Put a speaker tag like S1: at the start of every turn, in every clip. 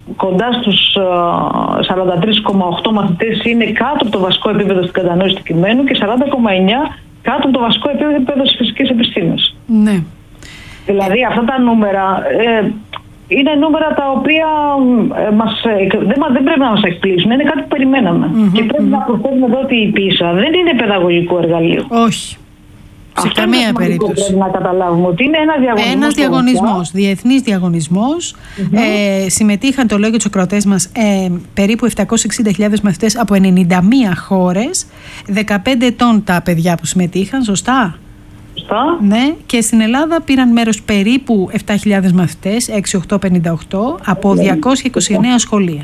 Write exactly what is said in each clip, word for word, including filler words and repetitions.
S1: κοντά στους σαράντα τρία κόμμα οκτώ μαθητές είναι κάτω από το βασικό επίπεδο στην κατανόηση του κειμένου και σαράντα κόμμα εννιά κάτω από το βασικό επίπεδο στις φυσικές επιστήμες.
S2: Ναι.
S1: Δηλαδή αυτά τα νούμερα ε, είναι νούμερα τα οποία ε, μας, ε, δεν, δεν πρέπει να μας εκπλήσουν, είναι κάτι που περιμέναμε. Mm-hmm, και πρέπει mm-hmm. να προσθέσουμε εδώ ότι η πίσα δεν είναι παιδαγωγικό εργαλείο.
S2: Όχι. Σε
S1: αυτό
S2: καμία περίπτωση.
S1: Πρέπει να καταλάβουμε ότι είναι ένα διαγωνισμός.
S2: Ένας διαγωνισμός, διεθνής διαγωνισμός. Mm-hmm. Ε, συμμετείχαν, το λέω για τους ακροατές μας, ε, περίπου επτακόσιες εξήντα χιλιάδες μαθητές από ενενήντα μία χώρες. δεκαπέντε ετών τα παιδιά που συμμετείχαν, σωστά.
S1: Σωστά.
S2: Ναι, και στην Ελλάδα πήραν μέρος περίπου επτά χιλιάδες μαθητές, έξι χιλιάδες οκτακόσιες πενήντα οκτώ, από διακόσια είκοσι εννέα σχολεία.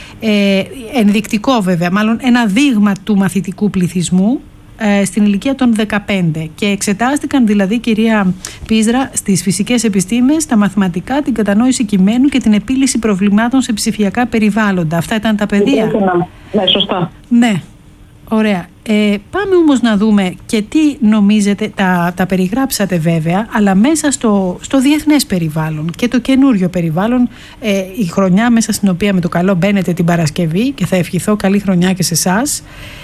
S2: Ε, ενδεικτικό βέβαια, μάλλον ένα δείγμα του μαθητικού πληθυσμού ε, στην ηλικία των δεκαπέντε. Και εξετάστηκαν δηλαδή, κυρία Πίζρα, στις φυσικές επιστήμες, τα μαθηματικά, την κατανόηση κειμένου και την επίλυση προβλημάτων σε ψηφιακά περιβάλλοντα. Αυτά ήταν τα παιδεία.
S1: Ναι, σωστά.
S2: Ναι. Ωραία. Ε, πάμε όμως να δούμε και τι νομίζετε, τα, τα περιγράψατε βέβαια, αλλά μέσα στο, στο διεθνές περιβάλλον και το καινούριο περιβάλλον, ε, η χρονιά μέσα στην οποία με το καλό μπαίνετε την Παρασκευή, και θα ευχηθώ καλή χρονιά και σε εσάς,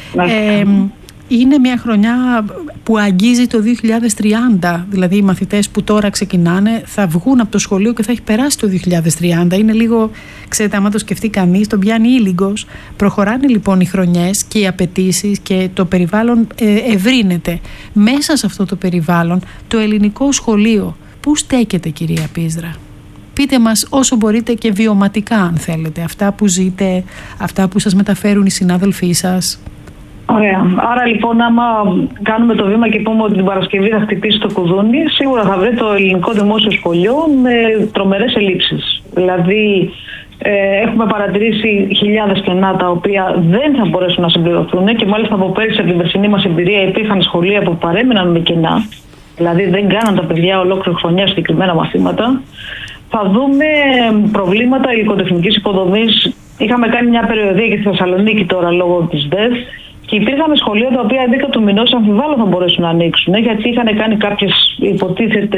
S2: ε, είναι μια χρονιά που αγγίζει το δύο χιλιάδες τριάντα, δηλαδή οι μαθητές που τώρα ξεκινάνε θα βγουν από το σχολείο και θα έχει περάσει το δύο χιλιάδες τριάντα. Είναι λίγο, ξέρετε, άμα το σκεφτεί κανείς, τον πιάνει ήλιγκος. Προχωράνε λοιπόν οι χρονιές και οι απαιτήσεις και το περιβάλλον ε, ευρύνεται. Μέσα σε αυτό το περιβάλλον, το ελληνικό σχολείο, πού στέκεται, κυρία Πίζρα? Πείτε μας όσο μπορείτε και βιωματικά, αν θέλετε, αυτά που ζείτε, αυτά που σας μεταφέρουν οι συνάδελφοί σας.
S1: Ωραία. Άρα λοιπόν, άμα κάνουμε το βήμα και πούμε ότι την Παρασκευή θα χτυπήσει το κουδούνι, σίγουρα θα βρει το ελληνικό δημόσιο σχολείο με τρομερές ελλείψεις. Δηλαδή, ε, έχουμε παρατηρήσει χιλιάδες κενά τα οποία δεν θα μπορέσουν να συμπληρωθούν και μάλιστα από πέρυσι, από την περσινή μας εμπειρία, υπήρχαν σχολεία που παρέμειναν με κενά. Δηλαδή, δεν κάναν τα παιδιά ολόκληρη χρονιά συγκεκριμένα μαθήματα. Θα δούμε προβλήματα υλικοτεχνικής υποδομής. Είχαμε κάνει μια περιοδία και στη Θεσσαλονίκη τώρα λόγω της ΔΕΔ. Και υπήρχαν σχολεία τα οποία δέκα του μηνός αμφιβάλλω θα μπορέσουν να ανοίξουν, γιατί είχαν κάνει κάποιες υποτίθεται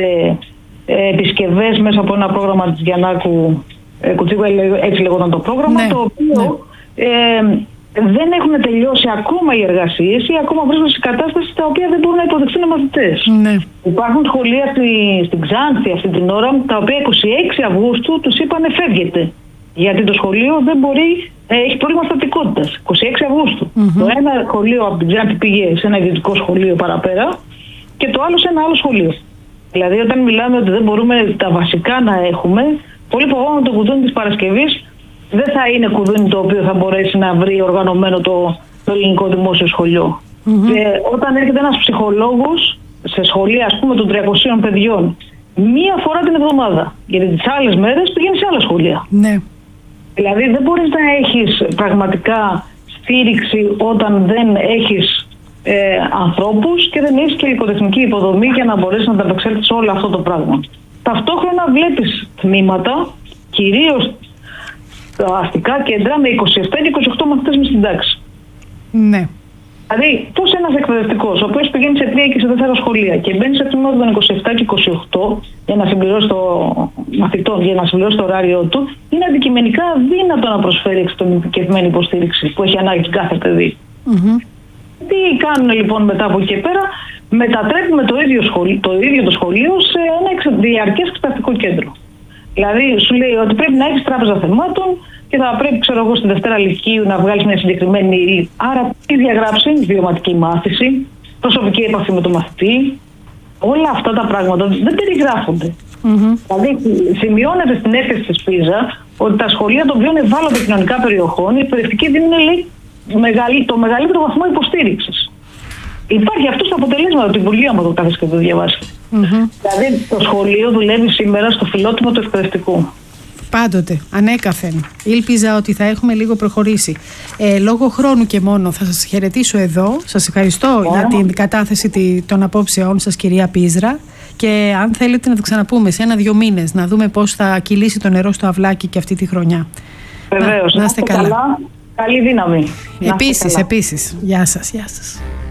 S1: επισκευές μέσα από ένα πρόγραμμα της Γιαννάκου Κουτσίκου, έτσι λεγόταν το πρόγραμμα, ναι, το οποίο ναι. ε, δεν έχουν τελειώσει ακόμα οι εργασίες ή ακόμα βρίσκονται σε κατάσταση τα οποία δεν μπορούν να υποδεχθούν οι μαθητές. Ναι. Υπάρχουν σχολεία στη, στην Ξάνθη αυτή την ώρα, τα οποία είκοσι έξι Αυγούστου τους είπανε φεύγετε. Γιατί το σχολείο δεν μπορεί, ε, έχει πρόβλημα στατικότητας. είκοσι έξι Αυγούστου. Mm-hmm. Το ένα σχολείο από την Ξάνθη πήγε σε ένα ιδιωτικό σχολείο παραπέρα και το άλλο σε ένα άλλο σχολείο. Δηλαδή, όταν μιλάμε ότι δεν μπορούμε τα βασικά να έχουμε, πολύ φοβάμαι το κουδούνι της Παρασκευής δεν θα είναι κουδούνι το οποίο θα μπορέσει να βρει οργανωμένο το, το ελληνικό δημόσιο σχολείο. Mm-hmm. Και όταν έρχεται ένας ψυχολόγος σε σχολεία, ας πούμε, των τριακοσίων παιδιών, μία φορά την εβδομάδα, γιατί τις άλλες μέρες πηγαίνει σε άλλα σχολεία. Ναι. Δηλαδή δεν μπορείς να έχεις πραγματικά στήριξη όταν δεν έχεις ε, ανθρώπους και δεν έχεις και υλικοτεχνική υποδομή για να μπορέσεις να ανταπεξέλθεις σε όλο αυτό το πράγμα. Ταυτόχρονα βλέπεις τμήματα, κυρίως τα αστικά κέντρα, με είκοσι επτά και είκοσι οκτώ μαθητές μες στην τάξη. Ναι. Δηλαδή, πώς ένας εκπαιδευτικός, ο οποίος πηγαίνει σε τρία και σε τέσσερα σχολεία και μπαίνει σε τμήματα των είκοσι επτά και είκοσι οκτώ για να συμπληρώσει το μαθητών, για να συμπληρώσει το ωράριό του, είναι αντικειμενικά αδύνατο να προσφέρει εξατομικευμένη υποστήριξη που έχει ανάγκη κάθε παιδί. Mm-hmm. Τι κάνουν λοιπόν μετά από εκεί και πέρα? Μετατρέπουμε το ίδιο, σχολείο, το ίδιο το σχολείο σε ένα διαρκές εξεταστικό κέντρο. Δηλαδή, σου λέει ότι πρέπει να έχεις τράπεζα θεμάτων και θα πρέπει, ξέρω εγώ, στη Δευτέρα Λυκείου να βγάλεις μια συγκεκριμένη. Άρα, τι διαγράψει, βιωματική μάθηση, προσωπική επαφή με τον μαθητή. Όλα αυτά τα πράγματα δεν περιγράφονται. Mm-hmm. Δηλαδή, σημειώνεται στην έκθεση της Πίζα ότι τα σχολεία των οποίων ευάλωτων κοινωνικά περιοχών, οι εκπαιδευτικοί δίνουν το μεγαλύτερο βαθμό υποστήριξης. Υπάρχει αυτό στο αποτελέσμα του Υπουργείου, άμα το κάθε και το διαβάσει. Mm-hmm. Δηλαδή, το σχολείο δουλεύει σήμερα στο φιλότιμο του εκπαιδευτικού.
S2: Πάντοτε, ανέκαθεν. Ήλπιζα ότι θα έχουμε λίγο προχωρήσει. Ε, λόγω χρόνου και μόνο θα σας χαιρετήσω εδώ. Σας ευχαριστώ yeah. για την κατάθεση των απόψεών σας, κυρία Πίζρα. Και αν θέλετε να το ξαναπούμε σε ένα-δυο μήνες, να δούμε πώς θα κυλήσει το νερό στο αυλάκι και αυτή τη χρονιά.
S1: Βεβαίως. Να, να είστε καλά. καλά. Καλή δύναμη.
S2: Επίσης, επίσης. Γεια σας, γεια σας.